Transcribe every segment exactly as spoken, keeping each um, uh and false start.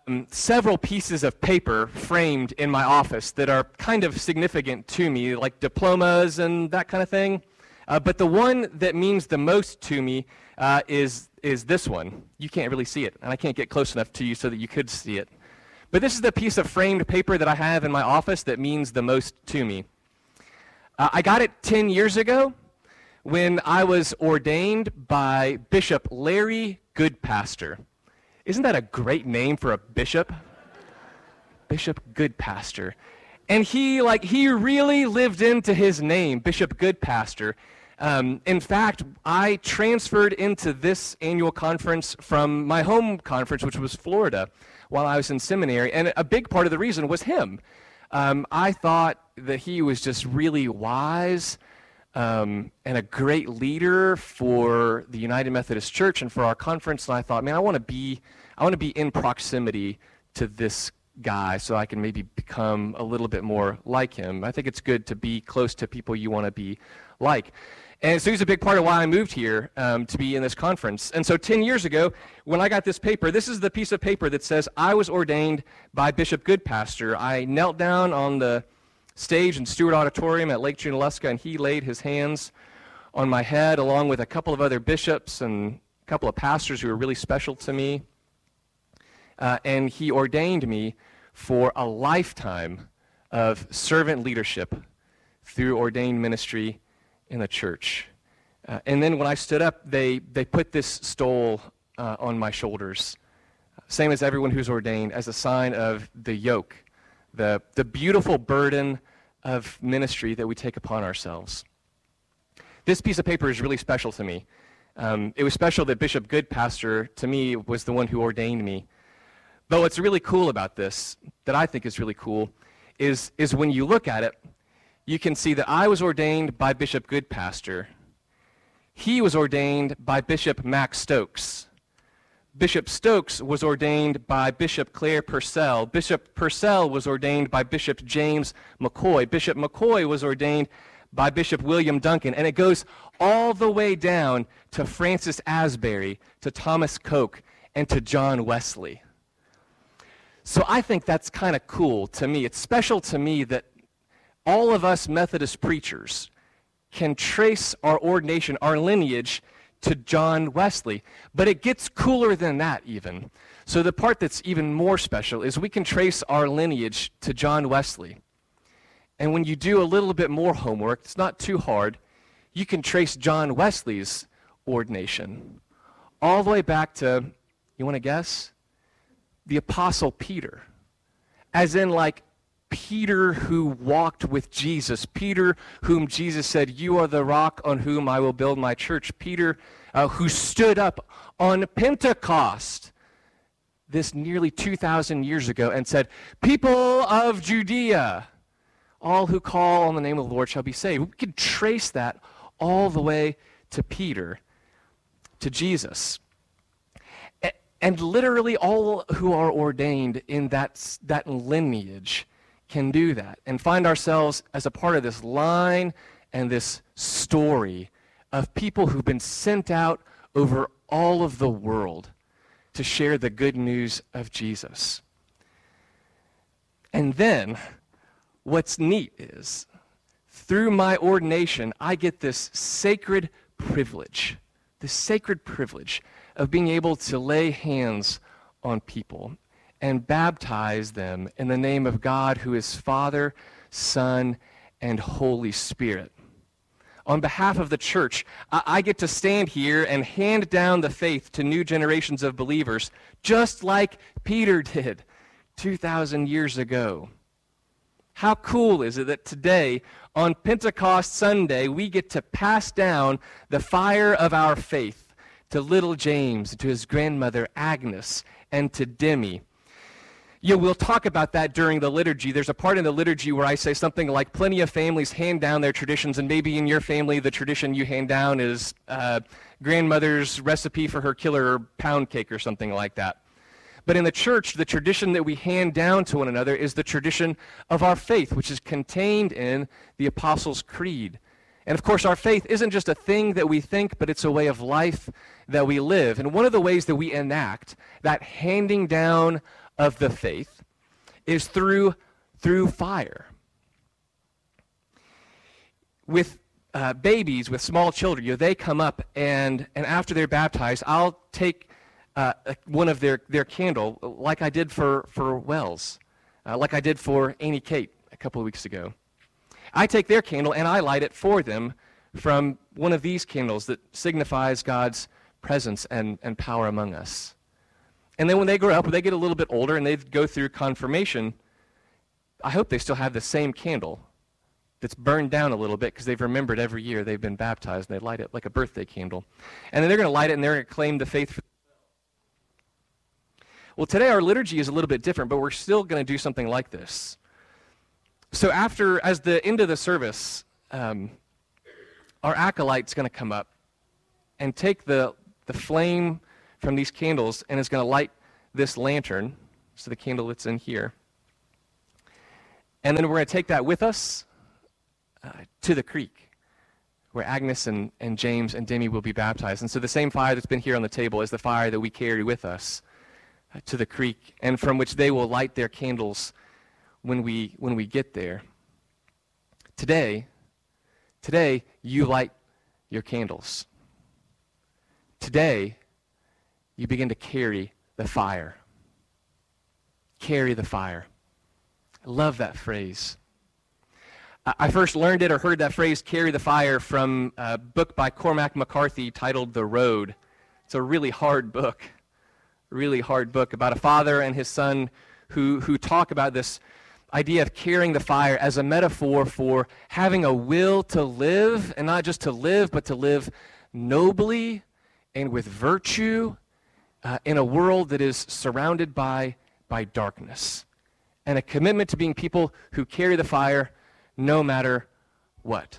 um, several pieces of paper framed in my office that are kind of significant to me, like diplomas and that kind of thing. Uh, but the one that means the most to me uh, is, is this one. You can't really see it, and I can't get close enough to you so that you could see it. But this is the piece of framed paper that I have in my office that means the most to me. Uh, I got it ten years ago when I was ordained by Bishop Larry Goodpastor. Isn't that a great name for a bishop? Bishop Goodpastor. And he, like, he really lived into his name, Bishop Goodpastor. Um, in fact, I transferred into this annual conference from my home conference, which was Florida, while I was in seminary. And a big part of the reason was him. Um, I thought that he was just really wise um, and a great leader for the United Methodist Church and for our conference. And I thought, man, I want to be, I want to be in proximity to this guy so I can maybe become a little bit more like him. I think it's good to be close to people you want to be like. And so he's a big part of why I moved here um, to be in this conference. And so ten years ago, when I got this paper, this is the piece of paper that says, I was ordained by Bishop Goodpastor. I knelt down on the stage in Stewart Auditorium at Lake Junaluska, and he laid his hands on my head, along with a couple of other bishops and a couple of pastors who were really special to me. Uh, and he ordained me for a lifetime of servant leadership through ordained ministry in the church. Uh, and then when I stood up, they, they put this stole uh, on my shoulders, same as everyone who's ordained, as a sign of the yoke, the, the beautiful burden of ministry that we take upon ourselves. This piece of paper is really special to me. Um, it was special that Bishop Goodpastor, to me, was the one who ordained me. But what's really cool about this, that I think is really cool, is, is when you look at it, you can see that I was ordained by Bishop Goodpastor. He was ordained by Bishop Max Stokes. Bishop Stokes was ordained by Bishop Claire Purcell. Bishop Purcell was ordained by Bishop James McCoy. Bishop McCoy was ordained by Bishop William Duncan. And it goes all the way down to Francis Asbury, to Thomas Coke, and to John Wesley. So I think that's kind of cool to me. It's special to me that all of us Methodist preachers can trace our ordination, our lineage, to John Wesley. But it gets cooler than that even. So the part that's even more special is we can trace our lineage to John Wesley. And when you do a little bit more homework, it's not too hard, you can trace John Wesley's ordination all the way back to, you want to guess? The Apostle Peter. As in, like, Peter who walked with Jesus. Peter whom Jesus said, you are the rock on whom I will build my church. Peter uh, who stood up on Pentecost, this nearly two thousand years ago, and said, people of Judea, all who call on the name of the Lord shall be saved. We can trace that all the way to Peter, to Jesus. And literally all who are ordained in that, that lineage can do that and find ourselves as a part of this line and this story of people who've been sent out over all of the world to share the good news of Jesus. And then, what's neat is, through my ordination, I get this sacred privilege, this sacred privilege of being able to lay hands on people and baptize them in the name of God, who is Father, Son, and Holy Spirit. On behalf of the church, I, I get to stand here and hand down the faith to new generations of believers, just like Peter did two thousand years ago. How cool is it that today, on Pentecost Sunday, we get to pass down the fire of our faith to little James, to his grandmother Agnes, and to Demi. You know, we'll talk about that during the liturgy. There's a part in the liturgy where I say something like, plenty of families hand down their traditions, and maybe in your family the tradition you hand down is uh, grandmother's recipe for her killer pound cake or something like that. But in the church, the tradition that we hand down to one another is the tradition of our faith, which is contained in the Apostles' Creed. And of course, our faith isn't just a thing that we think, but it's a way of life that we live. And one of the ways that we enact that handing down of the faith is through through fire. With uh, babies, with small children, you know, they come up, and, and after they're baptized, I'll take uh, one of their, their candle, like I did for, for Wells, uh, like I did for Annie Kate a couple of weeks ago. I take their candle, and I light it for them from one of these candles that signifies God's presence and, and power among us. And then when they grow up, when they get a little bit older and they go through confirmation, I hope they still have the same candle that's burned down a little bit because they've remembered every year they've been baptized, and they light it like a birthday candle. And then they're going to light it, and they're going to claim the faith for Well, today our liturgy is a little bit different, but we're still going to do something like this. So after, as the end of the service, um, our acolyte's going to come up and take the, the flame from these candles and is going to light this lantern, so the candle that's in here. And then we're going to take that with us uh, to the creek, where Agnes and, and James and Demi will be baptized. And so the same fire that's been here on the table is the fire that we carry with us uh, to the creek, and from which they will light their candles when we when we get there. Today, today you light your candles. Today, you begin to carry the fire. Carry the fire. I love that phrase. I first learned it or heard that phrase, carry the fire, from a book by Cormac McCarthy titled The Road. It's a really hard book, really hard book about a father and his son who, who talk about this idea of carrying the fire as a metaphor for having a will to live, and not just to live, but to live nobly and with virtue uh, in a world that is surrounded by, by darkness. And a commitment to being people who carry the fire no matter what.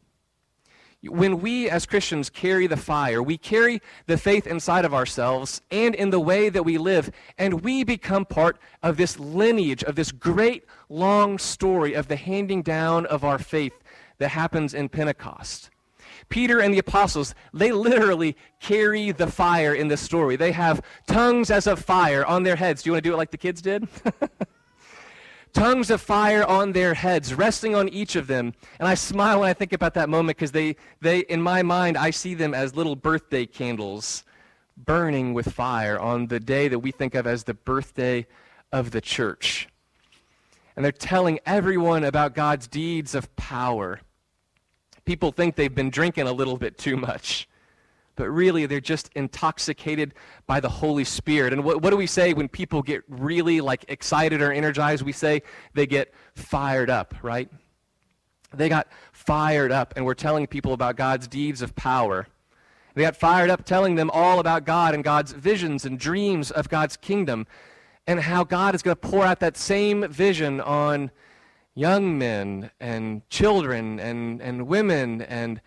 When we as Christians carry the fire, we carry the faith inside of ourselves and in the way that we live, and we become part of this lineage, of this great long story of the handing down of our faith that happens in Pentecost. Peter and the apostles, they literally carry the fire in this story. They have tongues as of fire on their heads. Do you want to do it like the kids did? Tongues of fire on their heads, resting on each of them. And I smile when I think about that moment because they, they, in my mind, I see them as little birthday candles burning with fire on the day that we think of as the birthday of the church. And they're telling everyone about God's deeds of power. People think they've been drinking a little bit too much, but really they're just intoxicated by the Holy Spirit. And what, what do we say when people get really like excited or energized? We say they get fired up, right? They got fired up, and we're telling people about God's deeds of power. They got fired up telling them all about God and God's visions and dreams of God's kingdom, and how God is going to pour out that same vision on young men and children and, and women and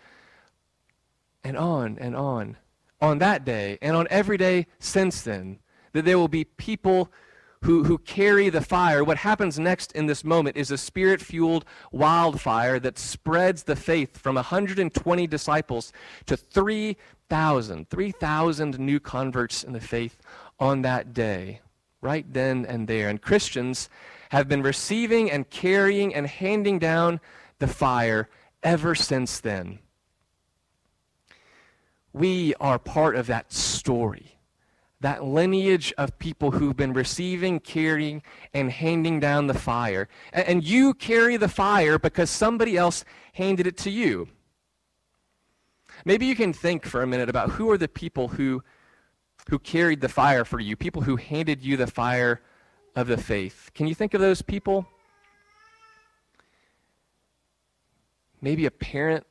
and on and on, on that day and on every day since then, that there will be people who, who carry the fire. What happens next in this moment is a spirit-fueled wildfire that spreads the faith from one hundred twenty disciples to three thousand, three thousand new converts in the faith on that day, right then and there. And Christians have been receiving and carrying and handing down the fire ever since then. We are part of that story, that lineage of people who've been receiving, carrying, and handing down the fire. And, and you carry the fire because somebody else handed it to you. Maybe you can think for a minute about who are the people who, who carried the fire for you, people who handed you the fire of the faith. Can you think of those people? Maybe a parent,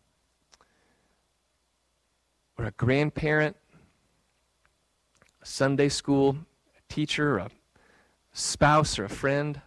or a grandparent, a Sunday school teacher, a spouse, or a friend.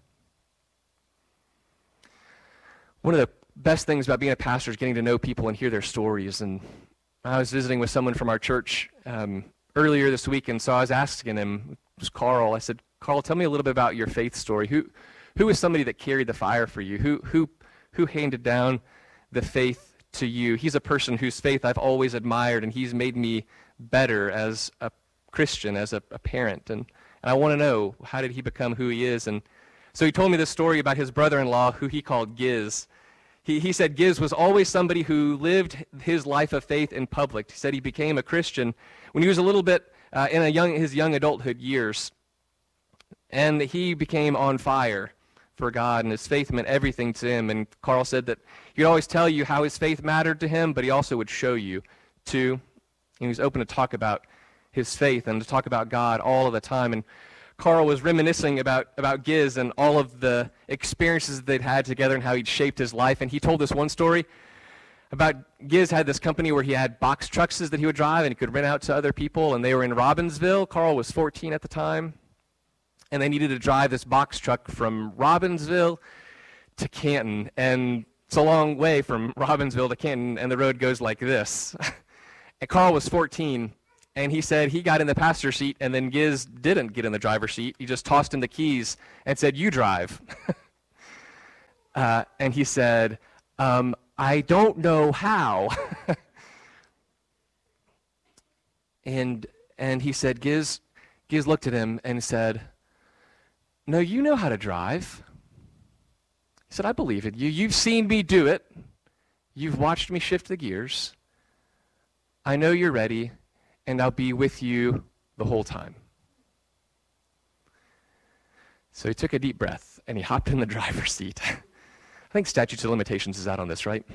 One of the best things about being a pastor is getting to know people and hear their stories. And I was visiting with someone from our church um, earlier this week, and so I was asking him, it was Carl, I said, Carl, tell me a little bit about your faith story. Who who is somebody that carried the fire for you? Who who who handed down the faith to you? He's a person whose faith I've always admired, and he's made me better as a Christian, as a, a parent. And and I want to know, how did he become who he is? And so he told me this story about his brother-in-law, who he called Giz. He, he said Giz was always somebody who lived his life of faith in public. He said he became a Christian when he was a little bit uh, in a young, his young adulthood years. And he became on fire for God, and his faith meant everything to him. And Carl said that he'd always tell you how his faith mattered to him, but he also would show you, too. And he was open to talk about his faith and to talk about God all of the time. And Carl was reminiscing about, about Giz and all of the experiences that they'd had together and how he'd shaped his life. And he told this one story about Giz had this company where he had box trucks that he would drive and he could rent out to other people, and they were in Robbinsville. Carl was fourteen at the time, and they needed to drive this box truck from Robbinsville to Canton. And it's a long way from Robbinsville to Canton, and the road goes like this. And Carl was fourteen, and he said he got in the passenger seat, and then Giz didn't get in the driver's seat. He just tossed him the keys and said, "You drive." uh, and he said, um, "I don't know how." and and he said, Giz, Giz looked at him and said, "No, you know how to drive." He said, "I believe in you. You've seen me do it. You've watched me shift the gears. I know you're ready, and I'll be with you the whole time." So he took a deep breath, and he hopped in the driver's seat. I think statute of limitations is out on this, right?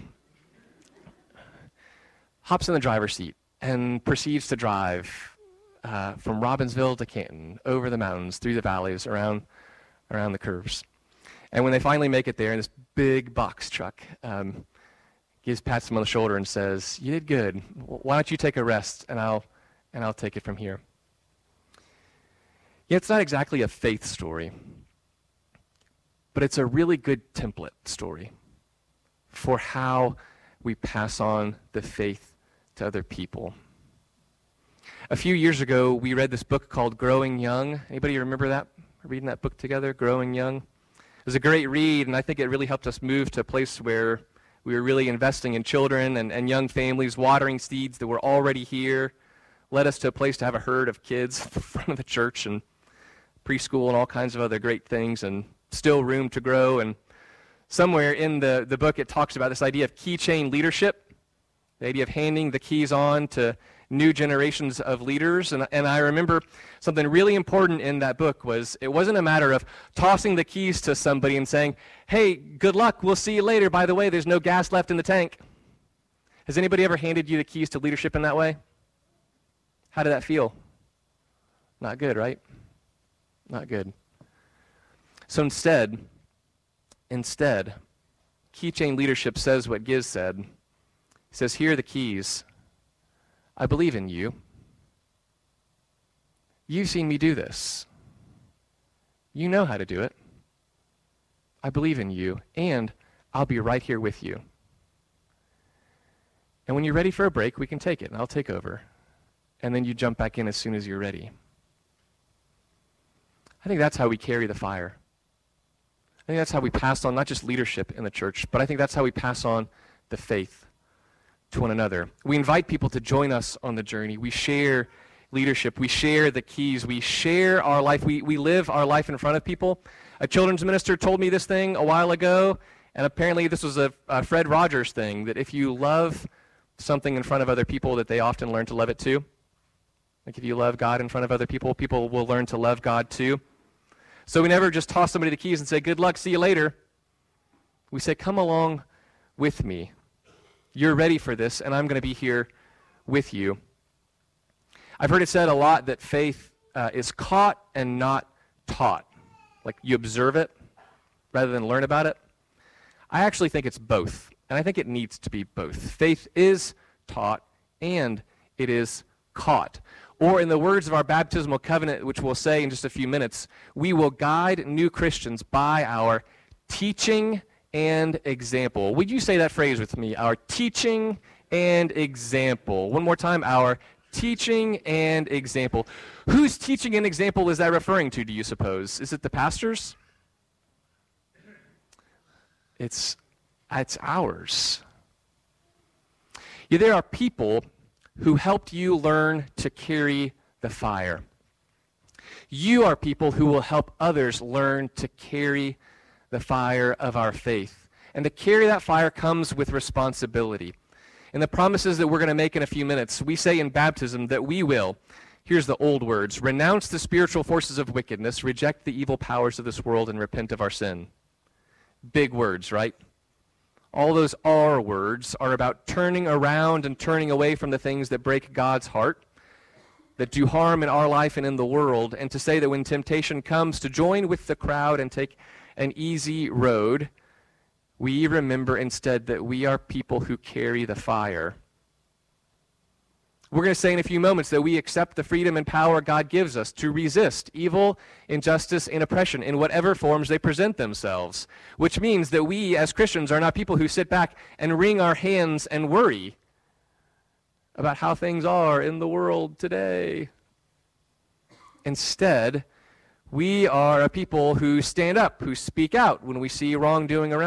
Hops in the driver's seat and proceeds to drive uh, from Robbinsville to Canton, over the mountains, through the valleys, around, around the curves. And when they finally make it there in this big box truck, um, Giz pats him on the shoulder and says, "You did good. Why don't you take a rest, and I'll, and I'll take it from here." Yeah, it's not exactly a faith story, but it's a really good template story for how we pass on the faith to other people. A few years ago, we read this book called Growing Young. Anybody remember that? Reading that book together, Growing Young? It was a great read, and I think it really helped us move to a place where we were really investing in children and, and young families, watering seeds that were already here, led us to a place to have a herd of kids in front of the church and preschool and all kinds of other great things, and still room to grow. And somewhere in the, the book it talks about this idea of keychain leadership, the idea of handing the keys on to new generations of leaders. And, and I remember something really important in that book was it wasn't a matter of tossing the keys to somebody and saying, "Hey, good luck, we'll see you later. By the way, there's no gas left in the tank." Has anybody ever handed you the keys to leadership in that way? How did that feel? Not good, right? Not good. So instead, instead, keychain leadership says what Giz said. He says, "Here are the keys. I believe in you. You've seen me do this. You know how to do it. I believe in you, and I'll be right here with you. And when you're ready for a break, we can take it, and I'll take over. And then you jump back in as soon as you're ready." I think that's how we carry the fire. I think that's how we pass on not just leadership in the church, but I think that's how we pass on the faith to one another. We invite people to join us on the journey. We share leadership. We share the keys. We share our life. We, we live our life in front of people. A children's minister told me this thing a while ago, and apparently this was a, a Fred Rogers thing, that if you love something in front of other people, that they often learn to love it too. Like if you love God in front of other people, people will learn to love God too. So we never just toss somebody the keys and say, "Good luck, see you later." We say, "Come along with me. You're ready for this, and I'm going to be here with you." I've heard it said a lot that faith uh, is caught and not taught. Like you observe it rather than learn about it. I actually think it's both, and I think it needs to be both. Faith is taught and it is caught. Or in the words of our baptismal covenant, which we'll say in just a few minutes, we will guide new Christians by our teaching and example. Would you say that phrase with me? Our teaching and example. One more time, our teaching and example. Whose teaching and example is that referring to, do you suppose? Is it the pastors? It's, it's ours. Yeah, there are people who helped you learn to carry the fire. You are people who will help others learn to carry the fire of our faith. And to carry that fire comes with responsibility. In the promises that we're going to make in a few minutes, we say in baptism that we will, here's the old words, renounce the spiritual forces of wickedness, reject the evil powers of this world, and repent of our sin. Big words, right? All those R words are about turning around and turning away from the things that break God's heart, that do harm in our life and in the world, and to say that when temptation comes to join with the crowd and take an easy road, we remember instead that we are people who carry the fire. We're going to say in a few moments that we accept the freedom and power God gives us to resist evil, injustice, and oppression in whatever forms they present themselves, which means that we as Christians are not people who sit back and wring our hands and worry about how things are in the world today. Instead, we are a people who stand up, who speak out when we see wrongdoing around